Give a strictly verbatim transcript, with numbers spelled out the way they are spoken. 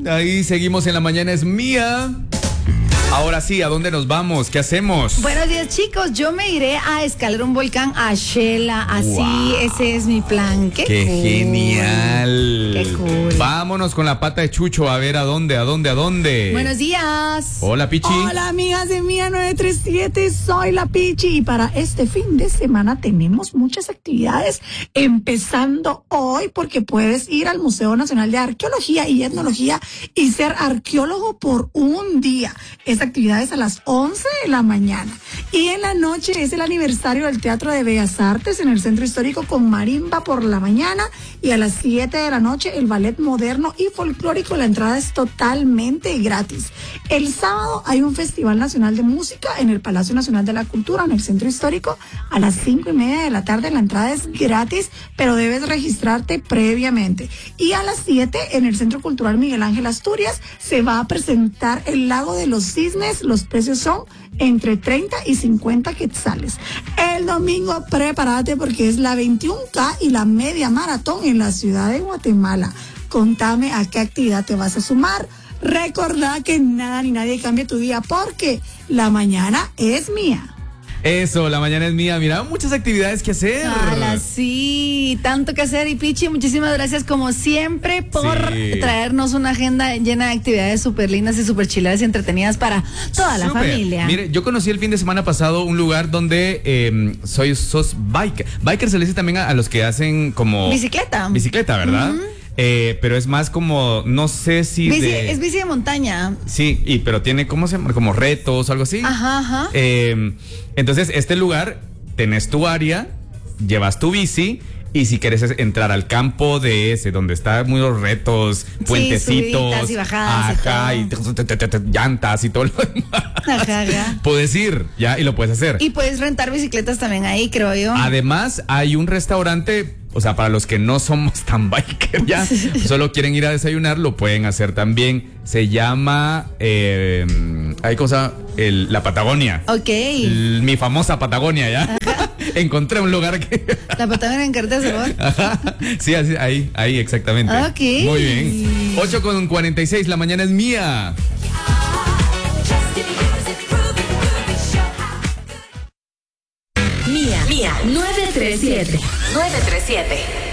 Ahí seguimos en La Mañana es Mía. Ahora sí, ¿a dónde nos vamos? ¿Qué hacemos? Buenos días, chicos. Yo me iré a escalar un volcán a Shela. Así, wow. Ese es mi plan. ¡Qué, ¡Qué cool! genial! ¡Qué cool! Vámonos con la pata de Chucho a ver a dónde, a dónde, a dónde. Buenos días. Hola, Pichi. Hola, amigas de Mía nueve tres siete. Soy la Pichi. Y para este fin de semana tenemos muchas actividades. Empezando hoy, porque puedes ir al Museo Nacional de Arqueología y Etnología y ser arqueólogo por un día. Esta actividad es a las once de la mañana. Y en la noche es el aniversario del Teatro de Bellas Artes en el Centro Histórico con marimba por la mañana. Y a las siete de la noche el ballet moderno y folclórico. La entrada es totalmente gratis. El sábado hay un Festival Nacional de Música en el Palacio Nacional de la Cultura en el Centro Histórico a las cinco y media de la tarde. La entrada es gratis, pero debes registrarte previamente. Y a las siete en el Centro Cultural Miguel Ángel Asturias se va a presentar el Lago de los Cisnes. Los precios son entre treinta y cincuenta quetzales. El domingo prepárate porque es la veintiuno K y la media maratón en la ciudad de Guatemala. Contame a qué actividad te vas a sumar. Recordá que nada ni nadie cambia tu día porque la mañana es mía. Eso, la mañana es mía. Mira, muchas actividades que hacer. ¡Hala, sí! Tanto que hacer. Y Pichi, muchísimas gracias como siempre por sí. traernos una agenda llena de actividades súper lindas y súper chiladas y entretenidas para toda la Super. familia. Mire, yo conocí el fin de semana pasado un lugar donde eh, soy, sos biker. Biker se le dice también a, a los que hacen como... Bicicleta. Bicicleta, ¿verdad? Uh-huh. Eh, pero es más como, no sé si bici, de... Es bici de montaña. Sí, y pero tiene, ¿cómo se llama? Como retos o algo así. Ajá, ajá. Eh, entonces, este lugar, tenés tu área, llevas tu bici, y si quieres entrar al campo de ese, donde están muy los retos, puentecitos. Sí, y bajadas. Ajá, y, y llantas y todo lo demás. Ajá, ajá. Puedes ir, ya, y lo puedes hacer. Y puedes rentar bicicletas también ahí, creo yo. Además, hay un restaurante... O sea, para los que no somos tan biker ya, solo quieren ir a desayunar, lo pueden hacer también. Se llama, eh, hay cosa, el, la Patagonia. Ok. El, mi famosa Patagonia, ¿ya? Encontré un lugar que... La Patagonia en Carta de Sabor. Ajá. Sí, así, ahí, ahí, exactamente. Ok. Muy bien. ocho con cuarenta y seis, la mañana es mía. Mía, Mía, nueve tres siete. nueve tres siete.